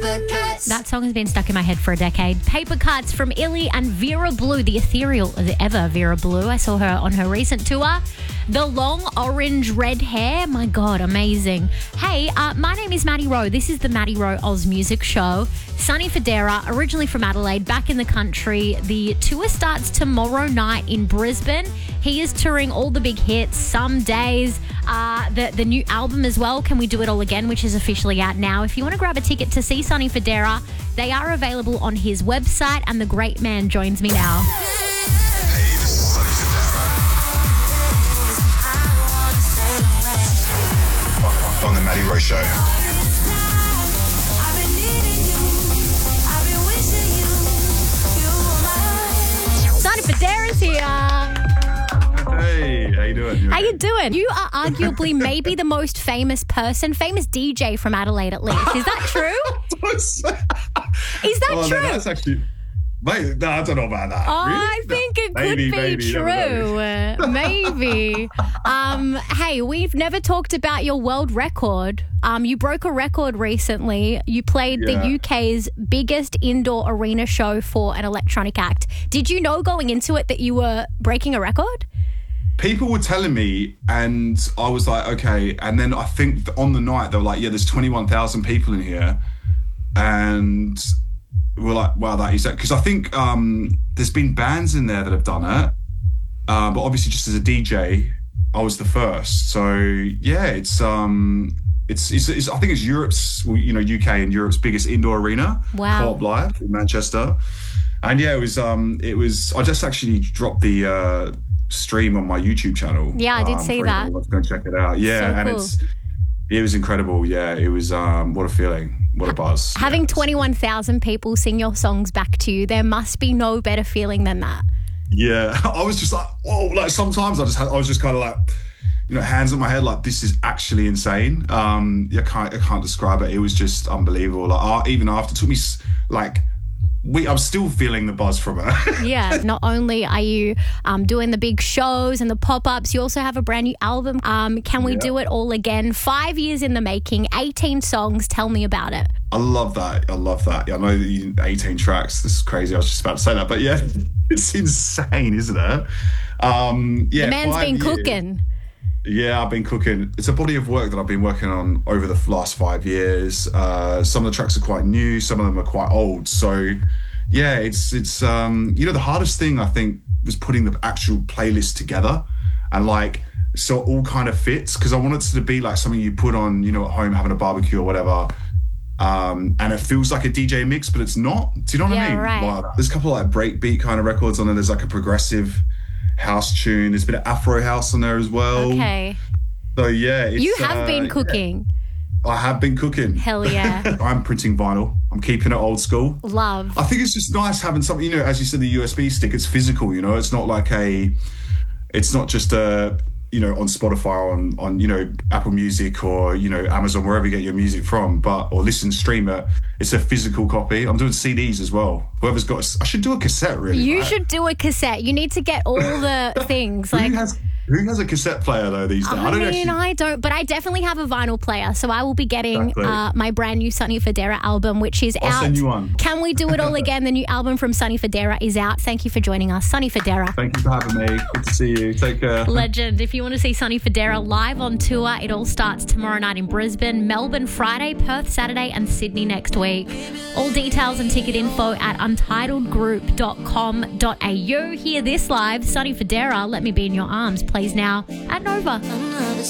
That song has been stuck in my head for a decade. Paper Cuts from Illy and Vera Blue, the ethereal as ever Vera Blue. I saw her on her recent tour. The long orange red hair, my God, amazing. Hey, my name is Maddie Rowe. This is the Maddie Rowe Oz Music Show. Sonny Fodera, originally from Adelaide, back in the country. The tour starts tomorrow night in Brisbane. He is touring all the big hits, Some Days, the new album as well, Can We Do It All Again, which is officially out now. If you want to grab a ticket to see Sonny Fodera, they are available on his website, and the great man joins me now. Hey, this is Sonny Fodera. On the Maddie Rowe Show. Sonny Fodera's here. Hey, how you doing? How you doing? You are arguably maybe the most famous DJ from Adelaide at least. Is that true? Is that true? No, that's actually... Mate, no, I don't know about that. I Really? think it Maybe, could be true. Maybe. Hey, we've never talked about your world record. You broke a record recently. You played the UK's biggest indoor arena show for an electronic act. Did you know going into it that you were breaking a record? People were telling me, and I was like, okay. And then I think on the night, they were like, yeah, there's 21,000 people in here. And we're like, wow, that is that. Because I think there's been bands in there that have done it. But obviously, just as a DJ, I was the first. So, yeah, it's I think it's Europe's, UK and Europe's biggest indoor arena. Wow. Co-op Live in Manchester. And yeah, it was, I just actually dropped the stream on my YouTube channel. Yeah, I did see that. Let's go check it out. Yeah, so and cool. it was incredible. Yeah, it was what a feeling. What a buzz. Having 21,000 people sing your songs back to you, there must be no better feeling than that. Yeah, I was just like, whoa, like sometimes I was just kind of like, hands on my head, like this is actually insane. I can't describe it. It was just unbelievable. Like even after, it took me like, I'm still feeling the buzz from it. Yeah, not only are you doing the big shows and the pop-ups, you also have a brand new album, Can We Do It All Again? 5 years in the making, 18 songs. Tell me about it. I love that. Yeah, I know that 18 tracks. This is crazy. I was just about to say that. But yeah, it's insane, isn't it? The man's been cooking. Yeah, I've been cooking. It's a body of work that I've been working on over the last 5 years. Some of the tracks are quite new, some of them are quite old. So, yeah, it's the hardest thing I think was putting the actual playlist together, and like so it all kind of fits, because I want it to be like something you put on, at home having a barbecue or whatever. And it feels like a DJ mix, but it's not. Do you know what I mean? Right. Like, there's a couple of like breakbeat kind of records on there. There's like a progressive house tune. There's a bit of Afro house on there as well. Okay. So yeah, you have been cooking. I have been cooking. Hell yeah. I'm printing vinyl. I'm keeping it old school. Love. I think it's just nice having something, as you said, the USB stick, it's physical, it's not like it's not just on Spotify or on Apple Music or, Amazon, wherever you get your music from, or stream it. It's a physical copy. I'm doing CDs as well. Whoever's got I should do a cassette, really. You should do a cassette. You need to get all the things. Who has a cassette player, though, these days? I don't, but I definitely have a vinyl player, so I will be getting my brand new Sonny Fodera album, which is out. I'll send you one. Can We Do It All Again? The new album from Sonny Fodera is out. Thank you for joining us, Sonny Fodera. Thank you for having me. Good to see you. Take care. Legend. If you want to see Sonny Fodera live on tour, it all starts tomorrow night in Brisbane, Melbourne Friday, Perth Saturday, and Sydney next week. All details and ticket info at untitledgroup.com.au. Hear this live. Sonny Fodera, Let Me Be in Your Arms, plays now at Nova.